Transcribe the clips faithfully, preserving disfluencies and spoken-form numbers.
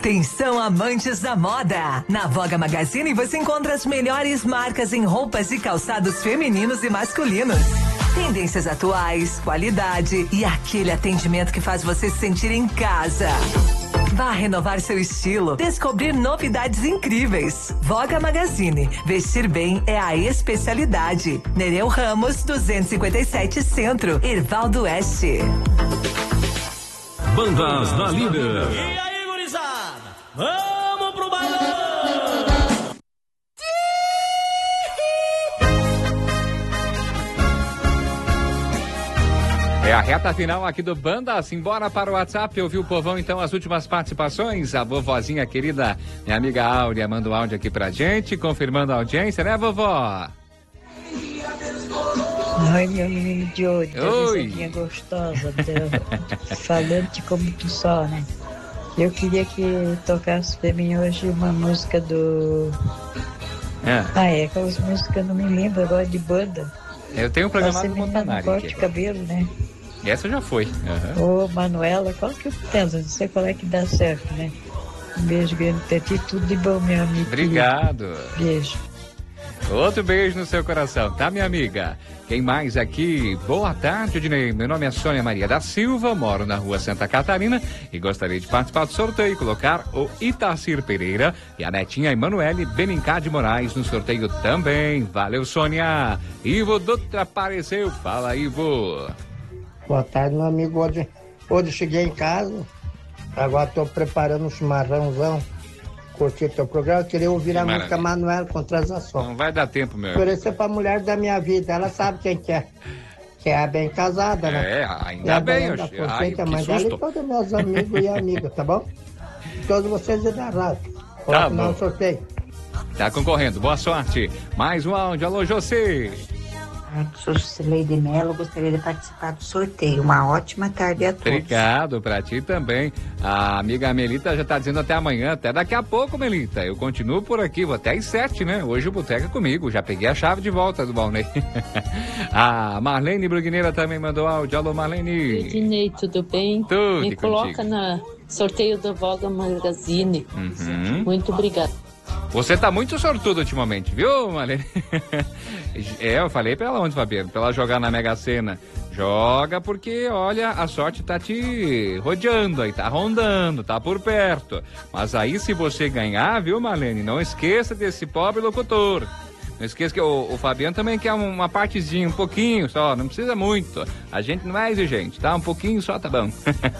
Atenção, amantes da moda! Na Voga Magazine você encontra as melhores marcas em roupas e calçados femininos e masculinos. Tendências atuais, qualidade e aquele atendimento que faz você se sentir em casa. Vá renovar seu estilo, descobrir novidades incríveis. Voga Magazine. Vestir bem é a especialidade. Nereu Ramos, duzentos e cinquenta e sete Centro, Ervaldo Oeste. Bandas da Líder. E aí, gurizada? Vamos pro balão! É a reta final aqui do Banda. Simbora para o WhatsApp. Ouviu o povão, então, as últimas participações. A vovozinha querida, minha amiga Áurea, manda um áudio aqui pra gente, confirmando a audiência, né, vovó? Oi, meu menino de hoje, minha gostosa, falando como tu só, né? Eu queria que tocasse pra mim hoje uma música do... É. Ah, é, aquelas músicas que eu não me lembro agora de banda. Eu tenho um programado no Montanari. Corte de cabelo, né? Essa já foi. Uhum. Ô, Manuela, qual que eu penso? Não sei qual é que dá certo, né? Um beijo grande pra ti, tudo de bom, meu amigo. Obrigado. Beijo. Outro beijo no seu coração, tá, minha amiga? Quem mais aqui? Boa tarde, Ednei. Meu nome é Sônia Maria da Silva, moro na rua Santa Catarina e gostaria de participar do sorteio e colocar o Itacir Pereira e a netinha Emanuele Benincá de Moraes no sorteio também. Valeu, Sônia. Ivo Dutra apareceu. Fala, Ivo. Boa tarde, meu amigo. Hoje, hoje cheguei em casa, agora estou preparando um chimarrãozão. Curti o teu programa, eu queria ouvir que a maravilha. Música Manuel com transação. Não vai dar tempo, meu. Oferecer pra mulher da minha vida, ela sabe quem que é. Que é a bem casada, né? É, ainda bem, eu Ai, que mãe dela e todos meus amigos e amigas, tá bom? Todos vocês da rádio. Tá bom. Um sorteio. Tá concorrendo, boa sorte. Mais um áudio, alô, José. Sou Cileide Melo, gostaria de participar do sorteio. Uma ótima tarde a todos. Obrigado, pra ti também. A amiga Melita já tá dizendo até amanhã, até daqui a pouco, Melita. Eu continuo por aqui, vou até às sete, né? Hoje o boteco é comigo, já peguei a chave de volta do Valnei. A Marlene Brugneira também mandou áudio. Alô, Marlene. Ednei, tudo bem? Tudo. Me coloca na sorteio do Voga Magazine. Uhum. Muito obrigada. Você tá muito sortudo ultimamente, viu, Marlene? É, eu falei pra ela ontem, Fabiano, pra ela jogar na Mega Sena. Joga porque, olha, a sorte tá te rodeando aí, tá rondando, tá por perto. Mas aí se você ganhar, viu, Marlene, não esqueça desse pobre locutor. Não esqueça que o, o Fabiano também quer uma partezinha, um pouquinho só, não precisa muito. A gente não é exigente, tá? Um pouquinho só, tá bom.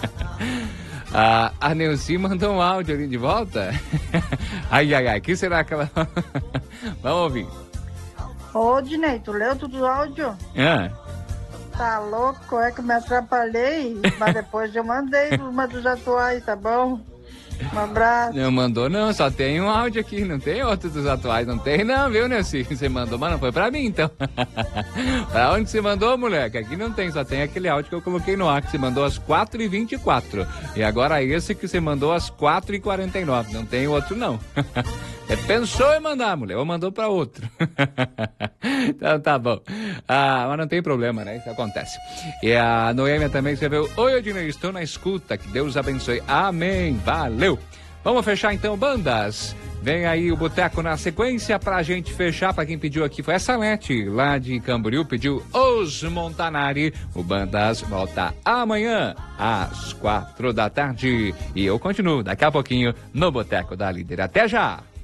Ah, a Neuci mandou um áudio ali de volta. Ai, ai, ai, que será que ela... Vamos ouvir. Ô, Dinei, tu leu tudo o áudio? Ah. Tá louco, é que me atrapalhei, mas depois eu mandei uma dos atuais, tá bom? Um abraço. Não mandou não, só tem um áudio aqui, não tem outro dos atuais, não tem não, viu, Neuci? Você mandou, mas não foi pra mim, então. Pra onde você mandou, moleque? Aqui não tem, só tem aquele áudio que eu coloquei no ar, que você mandou às quatro e vinte e quatro. E agora esse que você mandou às quatro e quarenta e nove, não tem outro não. Você pensou em mandar, mulher, ou mandou pra outro. Então tá bom. Ah, mas não tem problema, né? Isso acontece. E a Noêmia também escreveu: Oi, Ednei, estou na escuta, que Deus abençoe. Amém, valeu. Vamos fechar então, bandas. Vem aí o Boteco na sequência pra gente fechar. Pra quem pediu aqui foi a Salete, lá de Camboriú, pediu Os Montanari. O Bandas volta amanhã às quatro da tarde. E eu continuo daqui a pouquinho no Boteco da Líder. Até já!